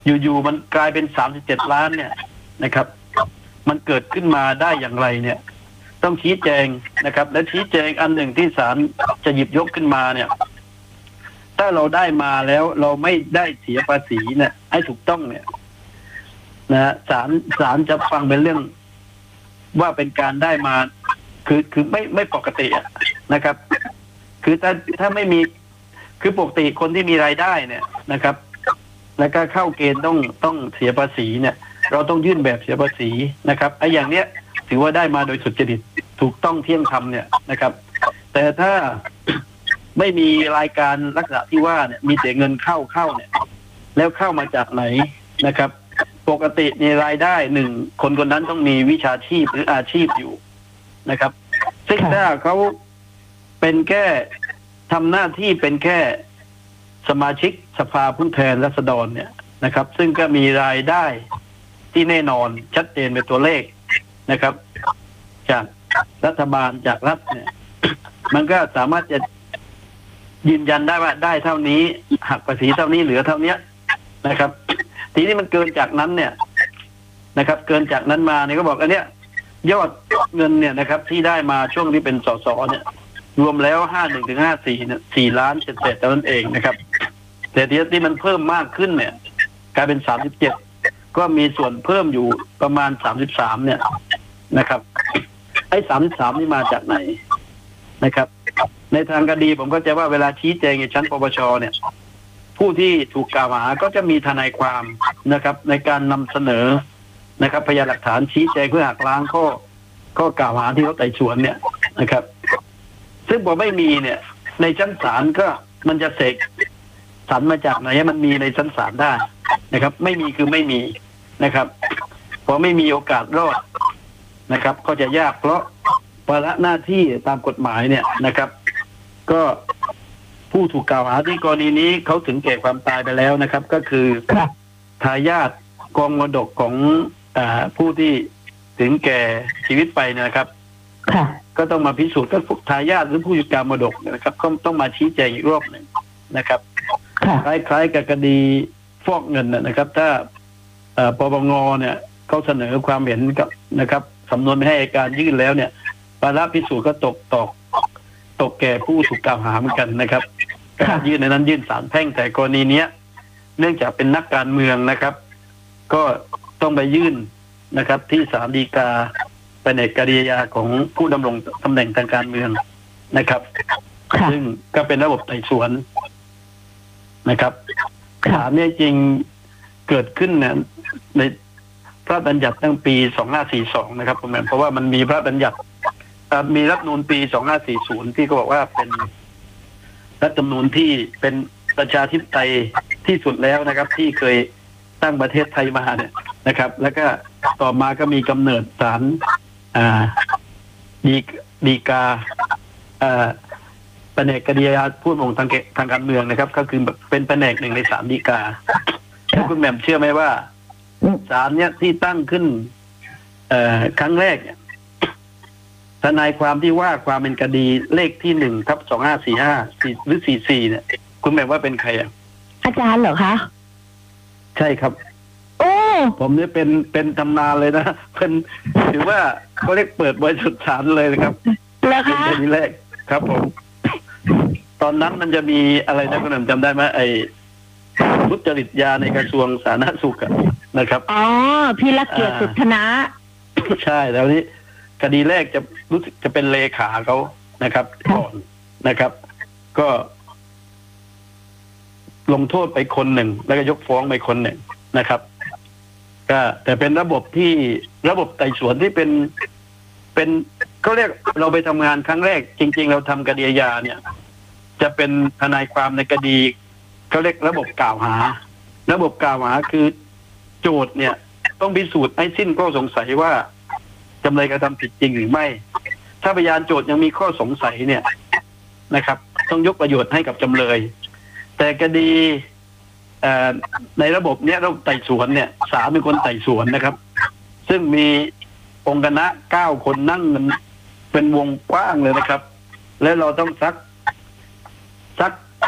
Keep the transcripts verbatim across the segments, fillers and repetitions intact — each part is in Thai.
อยู่ๆมันกลายเป็นสามสิบเจ็ดล้านเนี่ยนะครับมันเกิดขึ้นมาได้อย่างไรเนี่ยต้องชี้แจงนะครับและชี้แจงอันหนึ่งที่ศาลจะหยิบยกขึ้นมาเนี่ยถ้าเราได้มาแล้วเราไม่ได้เสียภาษีเนี่ยให้ถูกต้องเนี่ยนะศาลศาลจะฟังเป็นเรื่องว่าเป็นการได้มาคือคือไม่ไม่ปกตินะครับคือถ้าถ้าไม่มีคือปกติคนที่มีรายได้เนี่ยนะครับแล้วก็เข้าเกณฑ์ต้องต้องเสียภาษีเนี่ยเราต้องยื่นแบบเสียภาษีนะครับไอ้อย่างเนี้ยถือว่าได้มาโดยสุจริตถูกต้องเที่ยงธรรมเนี่ยนะครับแต่ถ้าไม่มีรายการลักษณะที่ว่าเนี่ยมีแต่เงินเข้าเข้าเนี่ยแล้วเข้ามาจากไหนนะครับปกติในรายได้หนึ่งคนคนนั้นต้องมีวิชาชีพหรืออาชีพอยู่นะครับซึ่งถ้าเขาเป็นแค่ทำหน้าที่เป็นแค่สมาชิกสภาผู้แทนราษฎรเนี่ยนะครับซึ่งก็มีรายได้ที่แน่นอนชัดเจนเป็นตัวเลขนะครับจากรัฐบาลจากรัฐเนี่ยมันก็สามารถจะยืนยันได้ว่าได้เท่านี้หักภาษีเท่านี้เหลือเท่านี้นะครับทีนี้มันเกินจากนั้นเนี่ยนะครับเกินจากนั้นมาเนี่ยก็บอกอันเนี้ยยอดเงินเนี่ยนะครับที่ได้มาช่วงที่เป็นสสเนี่ยรวมแล้วห้าหนึ่งถึงห้าสี่เนี่ยสี่ล้านเศษเท่านั้นเองนะครับแต่ที่ที่มันเพิ่มมากขึ้นเนี่ยกลายเป็นสามสิบเจ็ดก็มีส่วนเพิ่มอยู่ประมาณสามสิบสามเนี่ยนะครับไอ้สามสิบสามนี่มาจากไหนนะครับในทางคดีผมก็จะว่าเวลาชี้แจงในชั้นปปชเนี่ยผู้ที่ถูกกล่าวหาก็จะมีทนายความนะครับในการนำเสนอนะครับพยานหลักฐานชี้แจงเพื่อหักล้างข้อข้อกล่าวหาที่เขาไต่สวนเนี่ยนะครับซึ่งพอไม่มีเนี่ยในชั้นศาลก็มันจะเสกสรรมาจากไหนมันมีในชั้นศาลได้นะครับไม่มีคือไม่มีนะครับพอไม่มีโอกาสรอดนะครับก็จะยากเพราะภาระหน้าที่ตามกฎหมายเนี่ยนะครับก็ผู้ถูกกล่าวหาที่กรณีนี้เขาถึงแก่ความตายไปแล้วนะครับก็คือทายาทกองมรดกของอ่าผู้ที่ถึงแก่ชีวิตไปนะครับก็ต้องมาพิสูจน์ก็ทายาทหรือผู้จัดการมรดกนะครับก็ต้องมาชี้แจงอีกรอบหนึ่งนะครับคล้ายๆกับคดีฟอกเงินนะครับถ้าปปงเนี่ยเขาเสนอความเห็นกับนะครับสำนวนให้อัยการยื่นแล้วเนี่ยภาระพิสูจน์ก็ตกตกตกแก่ผู้ถูกกล่าวหาเหมือนกันนะครับยื่นในนั้นยื่นศาลแพ่งแต่กรณีนี้เนื่องจากเป็นนักการเมืองนะครับก็ต้องไปยื่นนะครับที่ศาลฎีกาแผนกคดีอาญาของผู้ดำรงตำแหน่งทางการเมืองนะครับซึ่งก็เป็นระบบไต่สวนนะครับศาลเนี่ยจริงเกิดขึ้นเนี่ยในพระราชบัญญัติตั้งปีสองห้าสี่สองนะครับผมเพราะว่ามันมีพระราชบัญญัติมีรัฐธรรมนูญปีสองห้าสี่ศูนย์ที่ก็บอกว่าเป็นรัฐธรรมนูญที่เป็นประชาธิปไตยที่สุดแล้วนะครับที่เคยตั้งประเทศไทยมาเนี่ยนะครับแล้วก็ต่อมาก็มีกำเนิดศาลอ่าดีดีกาอ่าแผนกคดีอาญาผู้ดำรงทางทางการเมืองนะครับก็คือเป็นแผนกหนึ่งในศาลฎีกาแล้วคุณแหม่มเชื่อไหมว่าศาลเนี้ยที่ตั้งขึ้นเอ่อครั้งแรกเนี่ยทนายความที่ว่าความเป็นคดีเลขที่หนึ่งทับสองห้าสี่ห้าสี่หรือสี่สี่เนี่ยคุณแหม่มว่าเป็นใครอ่ะอาจารย์เหรอคะใช่ครับโอ้ผมเนี่ยเป็นเป็นตำนานเลยนะเป็นถือว่าเขาเรียกเปิดบริษัทศาลเลยนะครับแล้วคะเป็นคดีแรกครับผมตอนนั้นมันจะมีอะไรนะคุณแหม่มจำได้ไหมไอ้ทุจริตยาในกระทรวงสาธารณสุขนะครับอ๋อพี่ละเกียรติสุทนะใช่แล้วนี้คดีแรกจะรู้สึกจะเป็นเลขาเขานะครับก่อนนะครับ ก็ลงโทษไปคนหนึ่งแล้วก็ยกฟ้องไปคนหนึ่งนะครับก็แต่เป็นระบบที่ระบบไต่สวนที่เป็นเป็นเขาเรียกเราไปทำงานครั้งแรกจริงๆเราทำคดีอาญาเนี่ยจะเป็นทนายความในคดีเขาเรียกระบบกล่าวหาระบบกล่าวหาคือโจทย์เนี่ยต้องพิสูจน์ให้สิ้นข้อสงสัยว่าจำเลยกระทำผิดจริงหรือไม่ถ้าพยานโจทย์ยังมีข้อสงสัยเนี่ยนะครับต้องยกประโยชน์ให้กับจำเลยแต่คดีในระบบเนี้ยระบบไต่สวนเนี่ยศาลเป็นคนไต่สวนนะครับซึ่งมีองค์คณะเก้าคนนั่งกันเป็นวงกว้างเลยนะครับและเราต้องซักซัก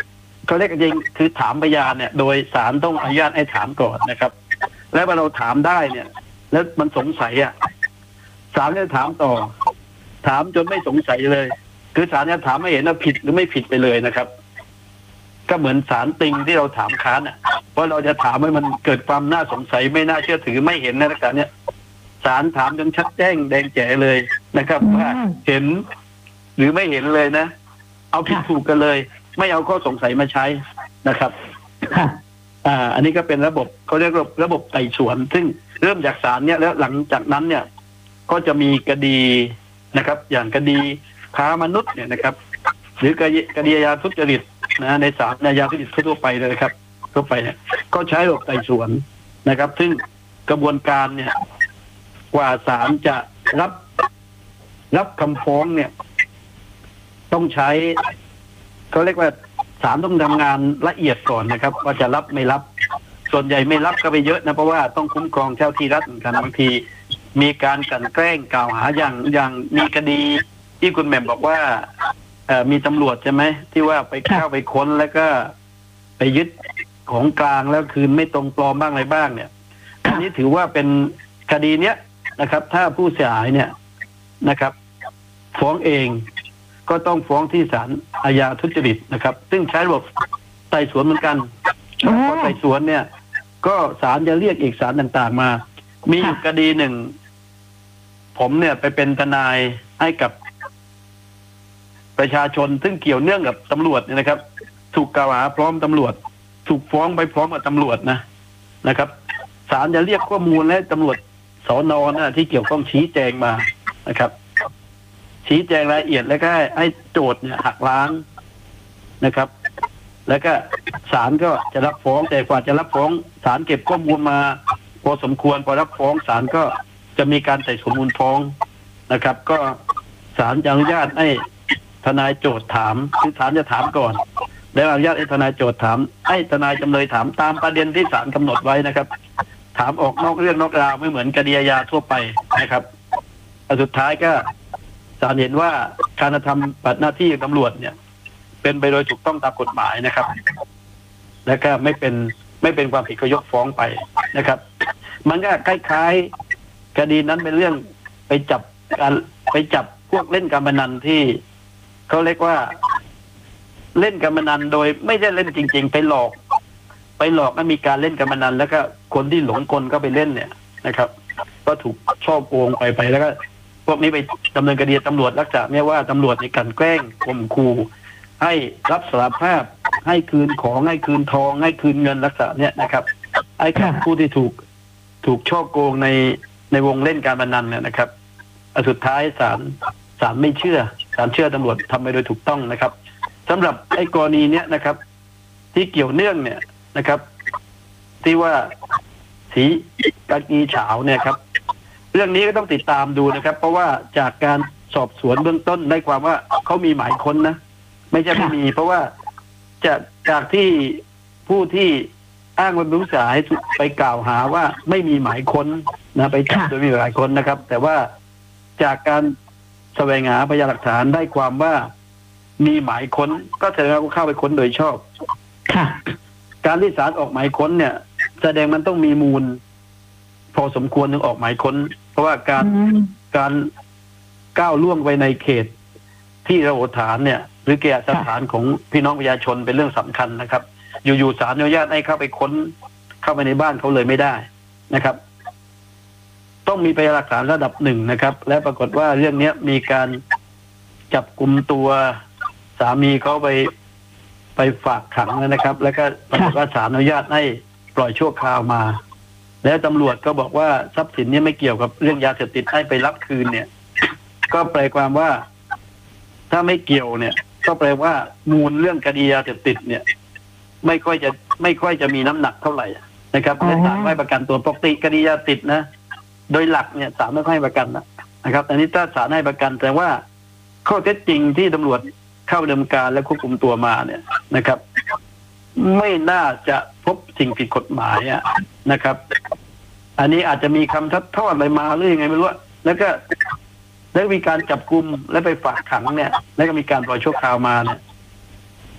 เขาเรียกจริงคือถามพยานเนี่ยโดยศาลต้องอนุญาตให้ถามก่อนนะครับ แล้วเมื่อเราถามได้เนี่ย แล้วมันสงสัยอ่ะศาลจะถามต่อ ถามจนไม่สงสัยเลย คือศาลจะถามไม่เห็นว่าผิดหรือไม่ผิดไปเลยนะครับ ก็เหมือนศาลติงที่เราถามค้านอ่ะเพราะเราจะถามให้มันเกิดความน่าสงสัยไม่น่าเชื่อถือไม่เห็นในลักษณะเนี้ยศาลถามจนชัดแจ้งแดงแจ๋เลยนะครับว่าเห็นหรือไม่เห็นเลยนะเอาผิดถูกกันเลย ไม่เอาข้อสงสัยมาใช้นะครับค่ะอ่า อันนี้ก็เป็นระบบเขาเรียกระบบระบบไต่สวน ซึ่งเริ่มจากศาลเนี่ยแล้วหลังจากนั้นเนี่ย ก็จะมีคดีนะครับ อย่างคดีค้ามนุษย์เนี่ยนะครับ หรือคดีคดีอาญาทุจริตนะในศาลอาญาทุจริตทั่วไปเลยนะครับทั่วไปเนี่ยก็ใช้ระบบไต่สวนนะครับ ซึ่งกระบวนการเนี่ย กว่าศาลจะรับรับคำฟ้องเนี่ย ต้องใช้เขาเรียกว่าศาลต้องทำงานละเอียดก่อนนะครับ ว่าจะรับไม่รับ ส่วนใหญ่ไม่รับก็ไปเยอะนะเพราะว่าต้องคุ้มครองเจ้าที่รัฐเหมือนกันบางทีมีการกลั่นแกล้งกล่าวหาอย่างอย่างมีคดีที่คุณแหม่มบอกว่าเอ่อมีตำรวจใช่ไหมที่ว่าไปเข้าไปค้นแล้วก็ไปยึดของกลางแล้วคืนไม่ตรงปลอมบ้างอะไรบ้างเนี่ยอันนี้ถือว่าเป็นคดีเนี้ยนะครับ ถ้าผู้เสียหายเนี่ยนะครับ ฟ้องเองก็ต้องฟ้องที่ศาลอาญาทุจริตนะครับ ซึ่งใช้ระบบไต่สวนเหมือนกันเพราะไต่สวนเนี่ย ก็ศาลจะเรียกเอกสารต่างๆมา มีอยู่คดีหนึ่ง ผมเนี่ยไปเป็นทนายให้กับประชาชนซึ่งเกี่ยวเนื่องกับตำรวจเนี่ยนะครับ ถูกกล่าวหาพร้อมตำรวจ ถูกฟ้องไปพร้อมกับตำรวจนะนะครับศาลจะเรียกข้อมูลและตำรวจสนนะที่เกี่ยวข้องชี้แจงมานะครับ ชี้แจงรายละเอียดแล้วก็ให้โจทย์เนี่ยหักล้างนะครับ แล้วก็ศาลก็จะรับฟ้องแต่กว่าจะรับฟ้องศาลเก็บข้อมูลมาพอสมควรพอรับฟ้องศาลก็จะมีการไต่สวนมูลฟ้องนะครับ ก็ศาลจะอนุญาตให้ทนายโจทย์ถามคือศาลจะถามก่อนแล้วอนุญาตให้ทนายโจทย์ถามให้ทนายจำเลยถามตามประเด็นที่ศาลกำหนดไว้นะครับ ถามออกนอกเรื่องนอกราวไม่เหมือนคดีอาญาทั่วไปนะครับสุดท้ายก็ศาลเห็นว่าการกระทำปฏิบัติหน้าที่ของตำรวจเนี่ย เป็นไปโดยถูกต้องตามกฎหมายนะครับ และก็ไม่เป็นไม่เป็นความผิดก็ยกฟ้องไปนะครับ มันก็คล้ายๆคดีนั้นเป็นเรื่องไปจับการไปจับพวกเล่นการพนันที่เขาเรียกว่าเล่นการพนันโดยไม่ได้เล่นจริงๆไปหลอก ไปหลอกให้มีการเล่นการพนันแล้วก็คนที่หลงกลก็ไปเล่นเนี่ยนะครับ ก็ถูกช่อโกงไปไปแล้วก็พวกนี้ไปดำเนินคดีตำรวจลักษณะเนี่ยว่าตำรวจในการแกล้งข่มขู่ให้รับสารภาพให้คืนของให้คืนทองให้คืนเงินลักษณะเนี่ยนะครับไอ้กับผู้ที่ถูกถูกช่อโกงในในวงเล่นการพนันเนี่ยนะครับสุดท้ายศาลศาลไม่เชื่อศาลเชื่อตำรวจทำไปโดยถูกต้องนะครับ สำหรับไอ้กรณีเนี้ยนะครับ ที่เกี่ยวเนื่องเนี่ยนะครับ ที่ว่าสีกากีเฉาเนี่ยครับ เรื่องนี้ก็ต้องติดตามดูนะครับ เพราะว่าจากการสอบสวนเบื้องต้นได้ความว่าเขามีหมายค้นนะไม่ใช่ไม่มี เพราะว่าจากจากที่ผู้ที่อ้างว่าเป็นผู้เสียหายไปกล่าวหาว่าไม่มีหมายค้นนะไปจับโดยมีหมายค้นนะครับ แต่ว่าจากการแสวงหาพยานหลักฐานได้ความว่ามีหมายค้นก็แสดงว่าเข้าไปค้นโดยชอบค่ะการที่ศาลออกหมายค้นเนี่ยแสดงมันต้องมีมูลพอสมควรถึงออกหมายค้นเพราะว่าการการก้าวล่วงไปในเขตที่ระโหฐานเนี่ยหรือเขตสถานของพี่น้องประชาชนเป็นเรื่องสำคัญนะครับ อยู่ๆศาลอนุญาตให้เข้าไปค้นเข้าไปในบ้านเขาเลยไม่ได้นะครับ ต้องมีพยานหลักฐานระดับหนึ่งนะครับ และปรากฏว่าเรื่องนี้มีการจับกุมตัวสามีเขาไปไปฝากขังนะครับ แล้วก็ปรากฏว่าศาลอนุญาตให้ปล่อยชั่วคราวมาแล้วตำรวจก็บอกว่าทรัพย์สินนี้ไม่เกี่ยวกับเรื่องยาเสพติดให้ไปรับคืนเนี่ย ก็แปลความว่าถ้าไม่เกี่ยวเนี่ย ก็แปลว่ามูลเรื่องคดียาเสพติดเนี่ย ไม่ค่อยจะไม่ค่อยจะมีน้ำหนักเท่าไหร่นะครับและศาลไม่ประกันตัวปกติคดียาติดนะโดยหลักเนี่ยศาลไม่ค่อยประกันนะนะครับแต่นี้ถ้าศาลให้ประกันแต่ว่าข้อเท็จจริงที่ตำรวจเข้าดำเนินการและควบคุมตัวมาเนี่ยนะครับ ไม่น่าจะพบสิ่งผิดกฎหมายอ่ะนะครับ อันนี้อาจจะมีคำทัดทอดอะไรมาหรือยังไงไม่รู้แล้วก็แล้วมีการจับกุมและไปฝากขังเนี่ยแล้วก็มีการปล่อยชั่วคราวมาเนี่ย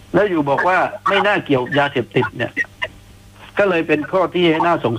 แล้วอยู่บอกว่าไม่น่าเกี่ยวยาเสพติดเนี่ย ก็เลยเป็นข้อที่ให้น่าสง